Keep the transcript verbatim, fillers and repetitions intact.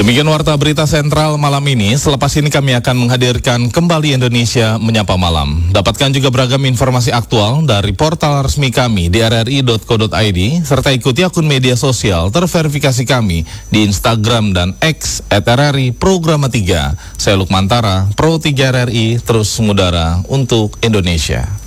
Demikian Warta Berita Sentral malam ini. Selepas ini kami akan menghadirkan kembali Indonesia Menyapa Malam. Dapatkan juga beragam informasi aktual dari portal resmi kami di r r i dot co dot i d, serta ikuti akun media sosial terverifikasi kami di Instagram dan X at r r i Programa tiga. Saya Lukmantara, Pro tiga R R I, terus mengudara untuk Indonesia.